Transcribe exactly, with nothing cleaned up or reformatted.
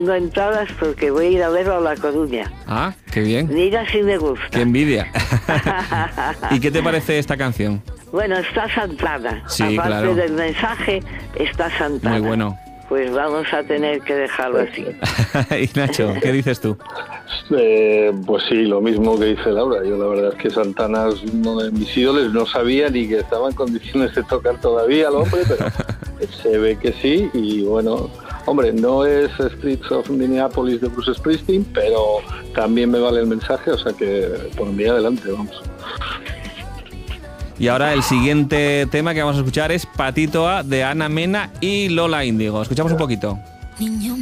No entradas porque voy a ir a verlo a La Coruña. Ah, qué bien. Mira si me gusta. Qué envidia. ¿Y qué te parece esta canción? Bueno, está Santana. Sí, Aparte claro. del mensaje, está Santana. Muy bueno. Pues vamos a tener que dejarlo así. Y Nacho, ¿qué dices tú? Eh, pues sí, lo mismo que dice Laura. Yo la verdad es que Santana es uno de mis ídolos. No sabía ni que estaba en condiciones de tocar todavía al hombre, pero se ve que sí. Y bueno, hombre, no es Streets of Minneapolis de Bruce Springsteen, pero también me vale el mensaje, o sea que por mí adelante, vamos. Y ahora el siguiente tema que vamos a escuchar es Patito A de Ana Mena y Lola Índigo. Escuchamos un poquito. Niño